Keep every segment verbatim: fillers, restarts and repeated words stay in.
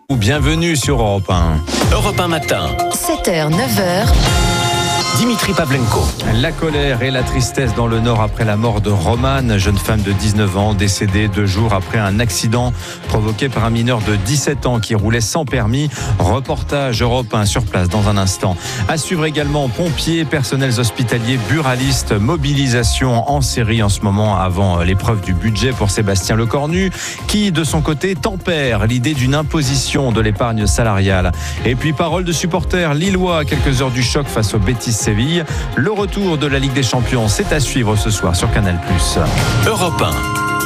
Bienvenue sur Europe un. Europe un matin. sept heures, neuf heures. Dimitri Pavlenko. La colère et la tristesse dans le Nord après la mort de Romane, jeune femme de dix-neuf ans, décédée deux jours après un accident provoqué par un mineur de dix-sept ans qui roulait sans permis. Reportage Europe un sur place dans un instant. À suivre également pompiers, personnels hospitaliers, buralistes, mobilisation en série en ce moment avant l'épreuve du budget pour Sébastien Lecornu, qui de son côté tempère l'idée d'une imposition de l'épargne salariale. Et puis parole de supporters lillois à quelques heures du choc face au Betis Séville. Le retour de la Ligue des Champions, c'est à suivre ce soir sur Canal plus. Europe un.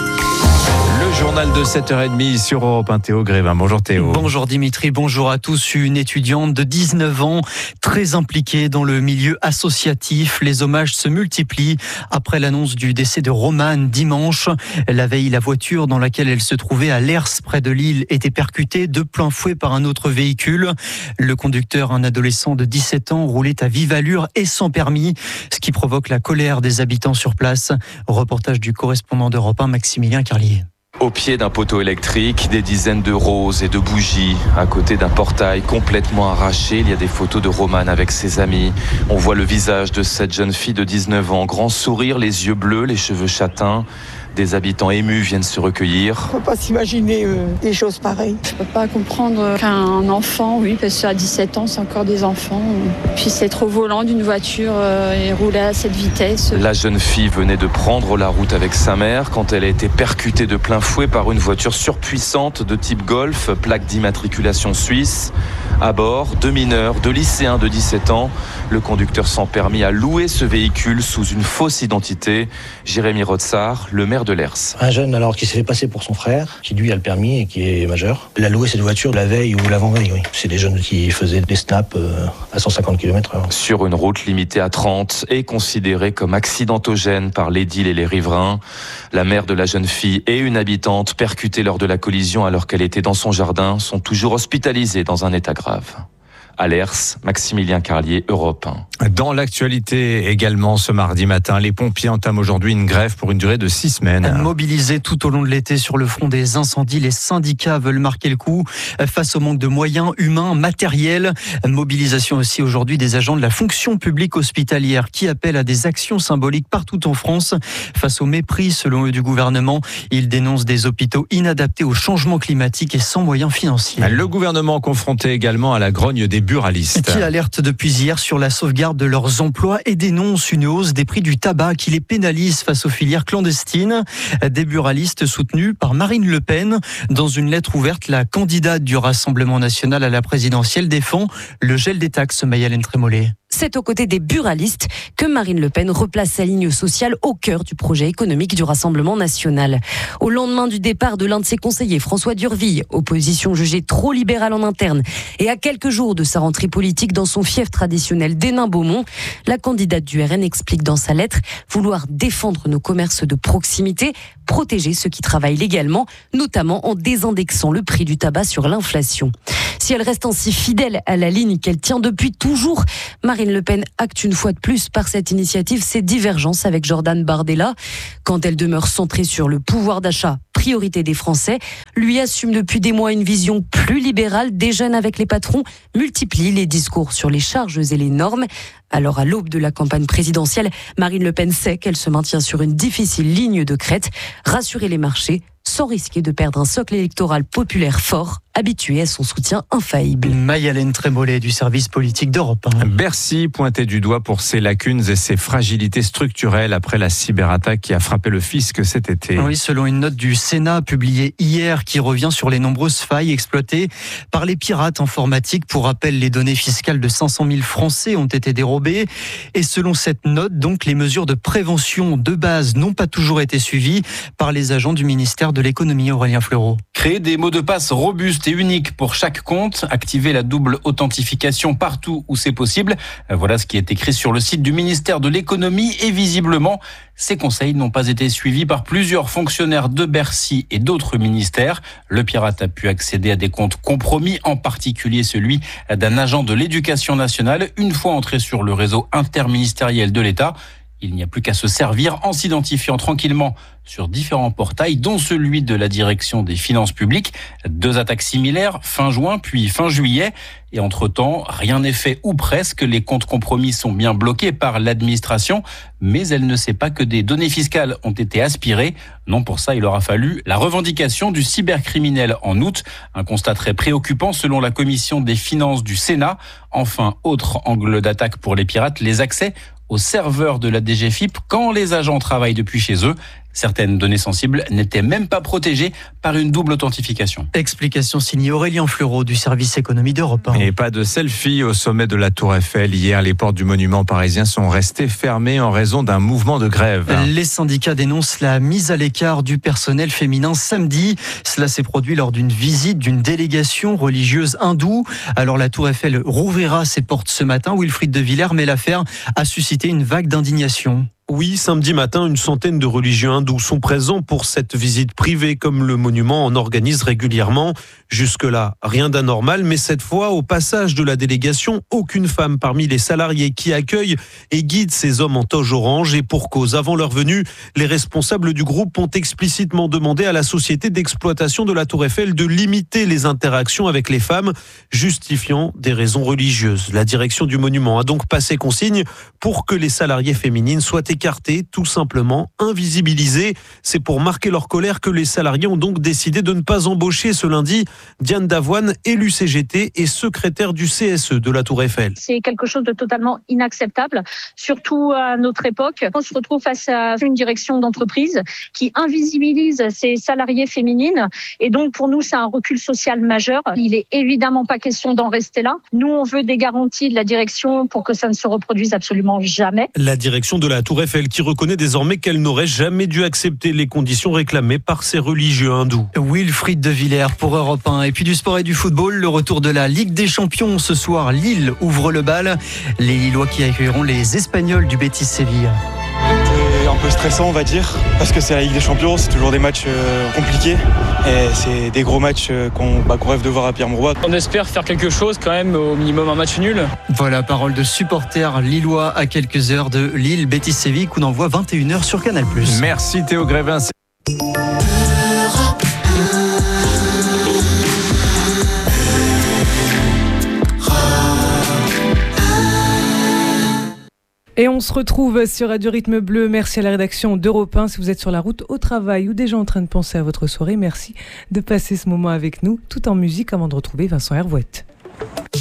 Le journal de sept heures trente sur Europe un, Théo Grévin. Bonjour Théo. Bonjour Dimitri, bonjour à tous. Une étudiante de dix-neuf ans, très impliquée dans le milieu associatif. Les hommages se multiplient après l'annonce du décès de Romane dimanche. La veille, la voiture dans laquelle elle se trouvait à Lers, près de Lille, était percutée de plein fouet par un autre véhicule. Le conducteur, un adolescent de dix-sept ans, roulait à vive allure et sans permis, ce qui provoque la colère des habitants sur place. Reportage du correspondant d'Europe un, Maximilien Carlier. Au pied d'un poteau électrique, des dizaines de roses et de bougies. À côté d'un portail complètement arraché, il y a des photos de Romane avec ses amis. On voit le visage de cette jeune fille de dix-neuf ans. Grand sourire, les yeux bleus, les cheveux châtains. Des habitants émus viennent se recueillir. On ne peut pas s'imaginer euh, des choses pareilles. Je ne peux pas comprendre qu'un enfant, oui, parce qu'à dix-sept ans, c'est encore des enfants, puisse être au volant d'une voiture euh, et rouler à cette vitesse. La jeune fille venait de prendre la route avec sa mère quand elle a été percutée de plein fouet par une voiture surpuissante de type Golf, plaque d'immatriculation suisse. À bord, deux mineurs, deux lycéens de dix-sept ans. Le conducteur sans permis a loué ce véhicule sous une fausse identité. Jérémy Rotsar, le maire de Lers. Un jeune alors qui s'est fait passer pour son frère, qui lui a le permis et qui est majeur. Il a loué cette voiture la veille ou l'avant-veille, oui. C'est des jeunes qui faisaient des snaps à cent cinquante kilomètres heure. Sur une route limitée à trente et considérée comme accidentogène par l'édile et les riverains. La mère de la jeune fille et une habitante percutées lors de la collision alors qu'elle était dans son jardin sont toujours hospitalisées dans un état grave. À Lers, Maximilien Carlier, Europe un. Dans l'actualité également ce mardi matin, les pompiers entament aujourd'hui une grève pour une durée de six semaines. Mobilisés tout au long de l'été sur le front des incendies, les syndicats veulent marquer le coup face au manque de moyens humains, matériels. Mobilisation aussi aujourd'hui des agents de la fonction publique hospitalière qui appellent à des actions symboliques partout en France. Face au mépris, selon eux, du gouvernement, ils dénoncent des hôpitaux inadaptés au changement climatique et sans moyens financiers. Le gouvernement confronté également à la grogne des buralistes. Qui alerte depuis hier sur la sauvegarde de leurs emplois et dénonce une hausse des prix du tabac qui les pénalise face aux filières clandestines. Des buralistes soutenus par Marine Le Pen. Dans une lettre ouverte, la candidate du Rassemblement national à la présidentielle défend le gel des taxes. Mayalène Trémollet. C'est aux côtés des buralistes que Marine Le Pen replace sa ligne sociale au cœur du projet économique du Rassemblement national. Au lendemain du départ de l'un de ses conseillers, François Durville, opposition jugée trop libérale en interne, et à quelques jours de sa rentrée politique dans son fief traditionnel d'Hénin-Beaumont, la candidate du R N explique dans sa lettre vouloir défendre nos commerces de proximité, protéger ceux qui travaillent légalement, notamment en désindexant le prix du tabac sur l'inflation. Si elle reste ainsi fidèle à la ligne qu'elle tient depuis toujours, Marine Le Pen acte une fois de plus par cette initiative ses divergences avec Jordan Bardella. Quand elle demeure centrée sur le pouvoir d'achat, priorité des Français, lui assume depuis des mois une vision plus libérale, déjeune avec les patrons, multiplie les discours sur les charges et les normes. Alors à l'aube de la campagne présidentielle, Marine Le Pen sait qu'elle se maintient sur une difficile ligne de crête, rassurer les marchés sans risquer de perdre un socle électoral populaire fort, habitué à son soutien infaillible. Mayalène Trémollet du service politique d'Europe un. Bercy pointé du doigt pour ses lacunes et ses fragilités structurelles après la cyberattaque qui a frappé le fisc cet été. Oui, selon une note du Sénat publiée hier qui revient sur les nombreuses failles exploitées par les pirates informatiques. Pour rappel, les données fiscales de cinq cent mille Français ont été dérobées. Et selon cette note, donc, les mesures de prévention de base n'ont pas toujours été suivies par les agents du ministère de l'économie. Aurélien Fleureau. Créer des mots de passe robustes et uniques pour chaque compte, activer la double authentification partout où c'est possible. Voilà ce qui est écrit sur le site du ministère de l'économie et visiblement, ces conseils n'ont pas été suivis par plusieurs fonctionnaires de Bercy et d'autres ministères. Le pirate a pu accéder à des comptes compromis, en particulier celui d'un agent de l'éducation nationale, une fois entré sur le réseau interministériel de l'État. Il n'y a plus qu'à se servir en s'identifiant tranquillement sur différents portails, dont celui de la direction des finances publiques. Deux attaques similaires, fin juin puis fin juillet. Et entre-temps, rien n'est fait ou presque. Les comptes compromis sont bien bloqués par l'administration, mais elle ne sait pas que des données fiscales ont été aspirées. Non, pour ça, il aura fallu la revendication du cybercriminel en août. Un constat très préoccupant selon la commission des finances du Sénat. Enfin, autre angle d'attaque pour les pirates, les accès aux serveurs de la D G F I P quand les agents travaillent depuis chez eux. Certaines données sensibles n'étaient même pas protégées par une double authentification. Explication signée Aurélien Fleureau du service économie d'Europe un. Et pas de selfie au sommet de la Tour Eiffel. Hier, les portes du monument parisien sont restées fermées en raison d'un mouvement de grève. Les syndicats dénoncent la mise à l'écart du personnel féminin samedi. Cela s'est produit lors d'une visite d'une délégation religieuse hindoue. Alors la Tour Eiffel rouvrira ses portes ce matin. Wilfried de Villers, mais l'affaire a suscité une vague d'indignation. Oui, samedi matin, une centaine de religieux hindous sont présents pour cette visite privée, comme le monument en organise régulièrement. Jusque-là, rien d'anormal, mais cette fois, au passage de la délégation, aucune femme parmi les salariés qui accueillent et guident ces hommes en toge orange. Et pour cause, avant leur venue, les responsables du groupe ont explicitement demandé à la société d'exploitation de la Tour Eiffel de limiter les interactions avec les femmes, justifiant des raisons religieuses. La direction du monument a donc passé consigne pour que les salariés féminines soient écartés, tout simplement invisibilisés. C'est pour marquer leur colère que les salariés ont donc décidé de ne pas embaucher ce lundi Diane Davoine, élue C G T et secrétaire du C S E de la Tour Eiffel. C'est quelque chose de totalement inacceptable, surtout à notre époque. On se retrouve face à une direction d'entreprise qui invisibilise ses salariés féminines et donc pour nous c'est un recul social majeur. Il est évidemment pas question d'en rester là. Nous on veut des garanties de la direction pour que ça ne se reproduise absolument jamais. La direction de la Tour Eiffel qui reconnaît désormais qu'elle n'aurait jamais dû accepter les conditions réclamées par ces religieux hindous. Wilfried de Villers pour Europe un. Et puis du sport et du football, le retour de la Ligue des Champions ce soir. Lille ouvre le bal. Les Lillois qui accueilleront les Espagnols du Betis Séville. C'est un peu stressant on va dire, parce que c'est la Ligue des Champions, c'est toujours des matchs euh, compliqués et c'est des gros matchs euh, qu'on, bah, qu'on rêve de voir à Pierre-Mauroy. On espère faire quelque chose quand même, au minimum un match nul. Voilà, parole de supporters lillois à quelques heures de Lille, Betis Séville, coup d'envoi vingt et une heures sur Canal plus. Merci Théo Grévin. Et on se retrouve sur Radio Rythme Bleu. Merci à la rédaction d'Europe un. Si vous êtes sur la route au travail ou déjà en train de penser à votre soirée, merci de passer ce moment avec nous, tout en musique, avant de retrouver Vincent Hervouette.